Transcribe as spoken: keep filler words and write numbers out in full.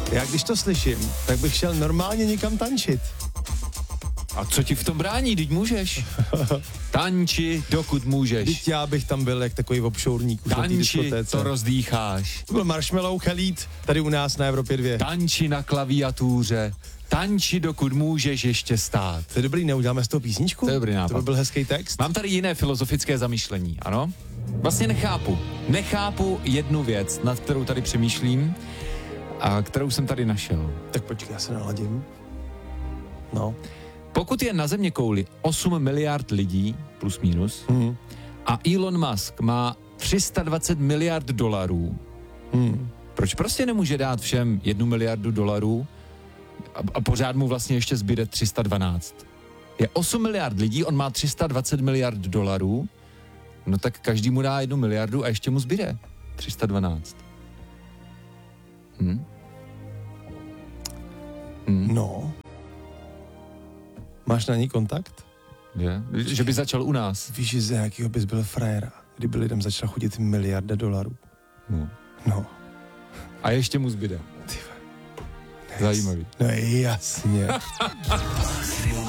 Já když to slyším, tak bych šel normálně někam tančit. A co ti v tom brání, teď můžeš? Tanči, dokud můžeš. Teď já bych tam byl jak takový obšourník. Tanči, to rozdýcháš. To byl Marshmallow Khalid, tady u nás na Evropě dvě. Tanči na klaviatuře. Tanči, dokud můžeš ještě stát. To je dobrý, neuděláme z toho písničku? To je dobrý nápad. To by byl hezký text. Mám tady jiné filozofické zamýšlení, ano? Vlastně nechápu. Nechápu jednu věc, nad kterou tady přemýšlím a kterou jsem tady našel. Tak počkej, já se naladím. No. Pokud je na zeměkouli osm miliard lidí, plus minus, hmm. a Elon Musk má tři sta dvacet miliard dolarů, hmm. proč prostě nemůže dát všem jednu miliardu dolarů a, a pořád mu vlastně ještě zbyde tři sta dvanáct? Je osm miliard lidí, on má tři sta dvacet miliard dolarů, no tak každý mu dá jednu miliardu a ještě mu zbyde tři sta dvanáct. Hm? Hm. No. Máš na ní kontakt? Je? Že by začal u nás. Víš, že za jakýho bys byl frajera, kdyby lidem začala chodit miliarda dolarů. No. No. A ještě mu zbyde. Zajímavý. No jasně.